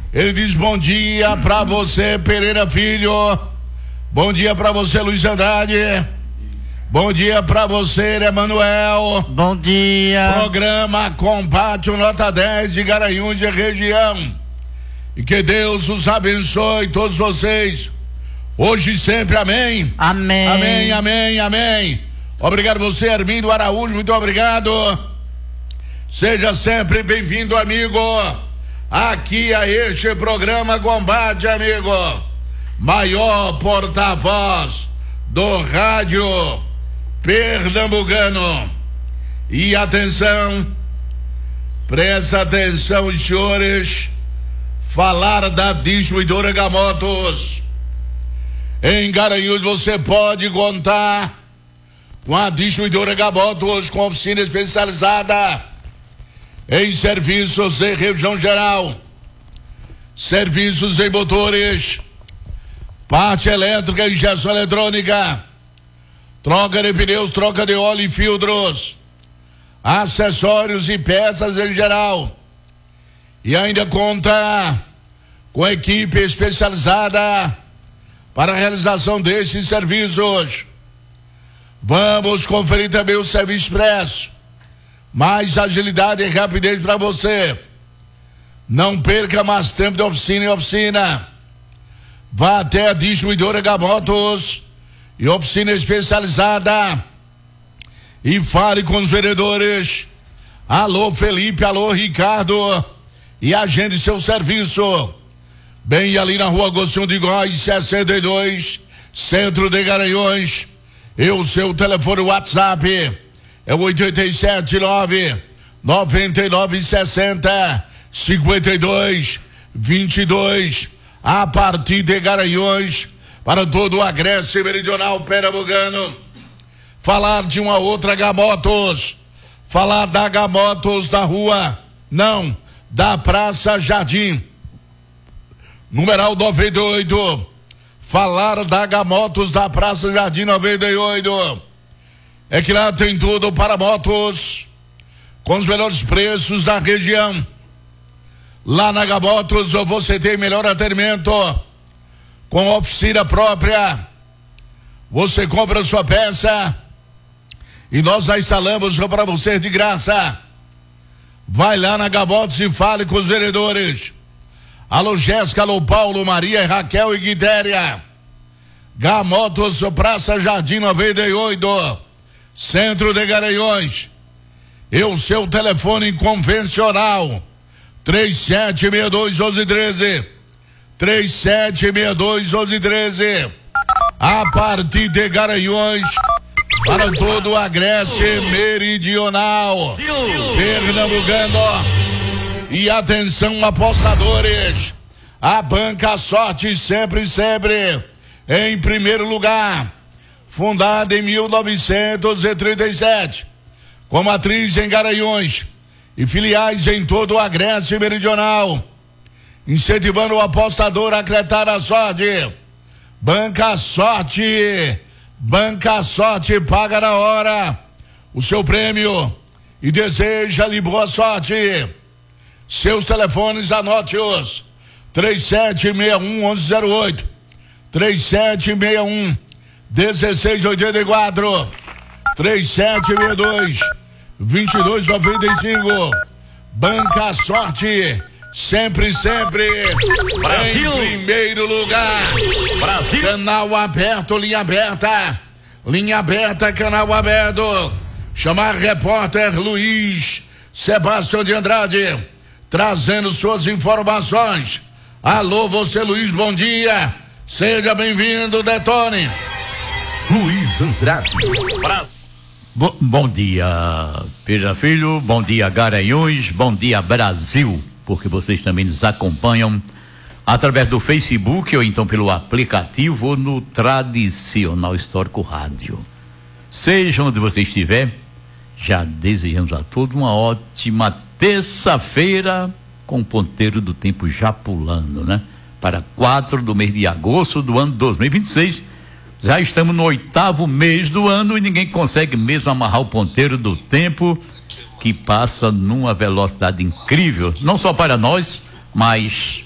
Ele diz bom dia pra você, Pereira Filho. Bom dia pra você, Luiz Andrade. Bom dia pra você, Emanuel. Bom dia. Programa Combate Nota 10 de Garanhuns e região. E que Deus os abençoe, todos vocês. Hoje e sempre, amém? Amém. Amém, amém, amém. Obrigado você, Armindo Araújo, muito obrigado. Seja sempre bem-vindo, amigo, aqui a este programa Combate, amigo. Maior porta-voz do rádio pernambucano. E atenção, presta atenção, senhores, falar da distribuidora Gamotos. Em Garanhuns você pode contar com a distribuidora Gamotos, com oficina especializada em serviços em revisão geral, serviços em motores, parte elétrica, injeção eletrônica, troca de pneus, troca de óleo e filtros, acessórios e peças em geral. E ainda conta com equipe especializada para a realização desses serviços. Vamos conferir também o serviço expresso. Mais agilidade e rapidez para você. Não perca mais tempo de oficina em oficina. Vá até a distribuidora Gamotos e oficina especializada e fale com os vendedores. Alô Felipe, alô Ricardo, e agende seu serviço. Bem ali na rua Agostinho de Góes, 62, centro de Garanhuns. E o seu telefone WhatsApp é o 887-960-5222, a partir de Garanhuns, para todo o Agreste Meridional Pernambucano. Falar de uma outra Gamotos, falar da Gamotos da rua, não, da Praça Jardim, numeral 98, falar da Gamotos da Praça Jardim 98, é que lá tem tudo para motos, com os melhores preços da região. Lá na Gamotos você tem melhor atendimento, com oficina própria. Você compra sua peça e nós a instalamos para você de graça. Vai lá na Gamotos e fale com os vendedores. Alô Jéssica, alô Paulo, Maria, Raquel e Guidéria. Gamotos, Praça Jardim 98, centro de Garanhuns. E o seu telefone convencional 3762-1113, 3762-1113, a partir de Garanhuns, para todo o Agreste Meridional Pernambucano. E atenção, apostadores, a Banca Sorte sempre em primeiro lugar, fundada em 1937, com matriz em Garanhuns e filiais em todo o Agreste Meridional, incentivando o apostador a acreditar a sorte. Banca Sorte paga na hora o seu prêmio e deseja-lhe boa sorte. Seus telefones, anote-os: 3761-1108, 3761-1684, 3762-2295. Banca Sorte, sempre Brasil. Em primeiro lugar. Brasil. Canal aberto, linha aberta, canal aberto. Chamar repórter Luiz Sebastião de Andrade, trazendo suas informações. Alô, você, Luiz, bom dia. Seja bem-vindo, Detone. Luiz Andrade. Bom dia, Pedro Filho. Bom dia, Garanhuns. Bom dia, Brasil, porque vocês também nos acompanham através do Facebook ou então pelo aplicativo ou no tradicional Histórico Rádio. Seja onde você estiver, já desejamos a todos uma ótima terça-feira, com o ponteiro do tempo já pulando, né? Para 4 do mês de agosto do ano 2026. Já estamos no 8º mês do ano e ninguém consegue mesmo amarrar o ponteiro do tempo, que passa numa velocidade incrível, não só para nós, mas